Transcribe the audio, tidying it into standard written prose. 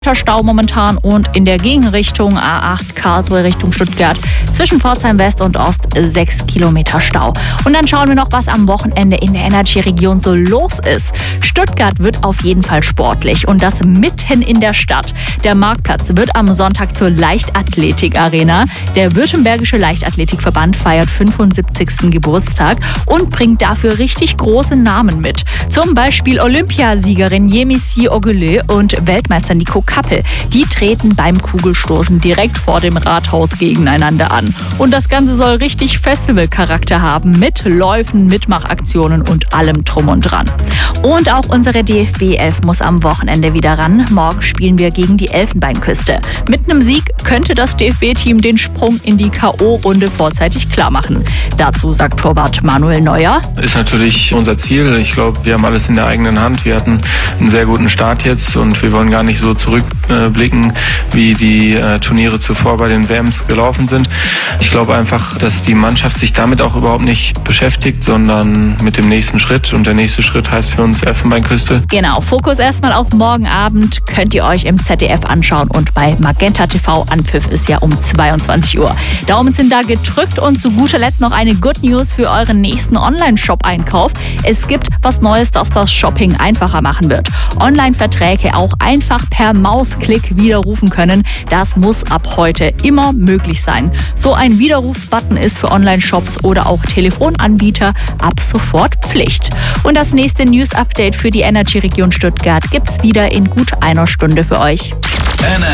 Stau momentan und in der Gegenrichtung A8 Karlsruhe Richtung Stuttgart zwischen Pforzheim West und Ost 6 Kilometer Stau. Und dann schauen wir noch, was am Wochenende in der Energy-Region so los ist. Stuttgart wird auf jeden Fall sportlich und das mitten in der Stadt. Der Marktplatz wird am Sonntag zur Leichtathletik-Arena. Der Württembergische Leichtathletikverband feiert 75. Geburtstag und bringt dafür richtig große Namen mit. Zum Beispiel Olympiasiegerin Yemisi Ogulle und Weltmeister Nico Kappel. Die treten beim Kugelstoßen direkt vor dem Rathaus gegeneinander an. Und das Ganze soll richtig Festivalcharakter haben mit Läufen, Mitmachaktionen und allem drum und dran. Und auch unsere DFB 11 muss am Wochenende wieder ran. Morgen spielen wir gegen die Elfenbeinküste. Mit einem Sieg könnte das DFB-Team den Sprung in die K.O.-Runde vorzeitig klarmachen. Dazu sagt Torwart Manuel Neuer: Ist natürlich unser Ziel. Ich glaube, wir haben alles in der eigenen Hand. Wir hatten einen sehr guten Start jetzt und wir wollen gar nicht so zurückblicken, wie die Turniere zuvor bei den WMs gelaufen sind. Ich glaube einfach, dass die Mannschaft sich damit auch überhaupt nicht beschäftigt, sondern mit dem nächsten Schritt. Und der nächste Schritt heißt für uns Elfenbeinküste. Genau, Fokus erstmal auf morgen Abend. Könnt ihr euch im ZDF anschauen und bei Magenta TV. Anpfiff ist ja um 22 Uhr. Daumen sind da gedrückt und zu guter Letzt noch eine Good News für euren nächsten Online-Shop-Einkauf. Es gibt was Neues, das das Shopping einfacher machen wird. Online-Verträge auch einfach per Mausklick widerrufen können. Das muss ab heute immer möglich sein. So ein Widerrufsbutton ist für Online-Shops oder auch Telefonanbieter ab sofort Pflicht. Und das nächste News-Update für die Energy-Region Stuttgart gibt's wieder in gut einer Stunde für euch.